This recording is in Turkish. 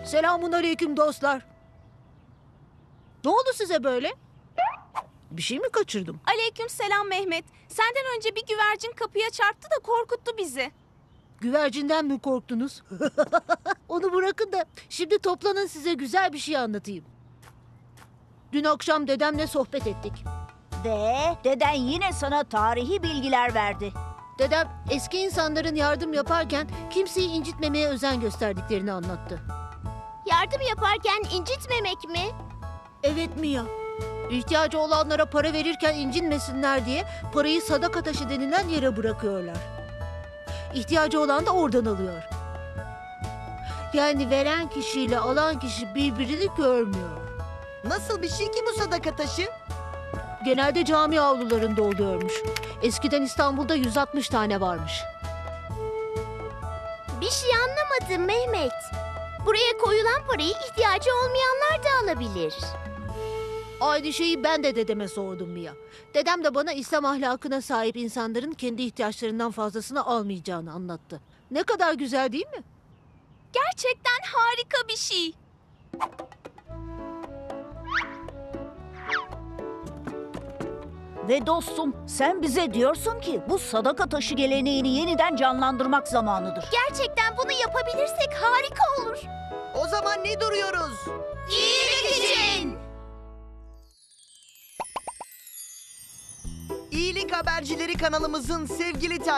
Selamun aleyküm dostlar. Ne oldu size böyle? Bir şey mi kaçırdım? Aleyküm selam Mehmet. Senden önce bir güvercin kapıya çarptı da korkuttu bizi. Güvercinden mi korktunuz? Onu bırakın da şimdi toplanın, size güzel bir şey anlatayım. Dün akşam dedemle sohbet ettik. Ve deden yine sana tarihi bilgiler verdi. Dedem eski insanların yardım yaparken kimseyi incitmemeye özen gösterdiklerini anlattı. Yardım yaparken incitmemek mi? Evet Mia. İhtiyacı olanlara para verirken incinmesinler diye parayı sadaka taşı denilen yere bırakıyorlar. İhtiyacı olan da oradan alıyor. Yani veren kişiyle alan kişi birbirini görmüyor. Nasıl bir şey ki bu sadaka taşı? Genelde cami avlularında oluyormuş. Eskiden İstanbul'da 160 tane varmış. Bir şey anlamadım Mehmet. Buraya koyulan parayı ihtiyacı olmayanlar da alabilir. Aynı şeyi ben de dedeme sordum Mia. Dedem de bana İslam ahlakına sahip insanların kendi ihtiyaçlarından fazlasını almayacağını anlattı. Ne kadar güzel değil mi? Gerçekten harika bir şey. Ve dostum, sen bize diyorsun ki bu sadaka taşı geleneğini yeniden canlandırmak zamanıdır. Gerçekten bunu yapabilirsek harika olur. O zaman ne duruyoruz? İyilik için. İyilik Habercileri kanalımızın sevgili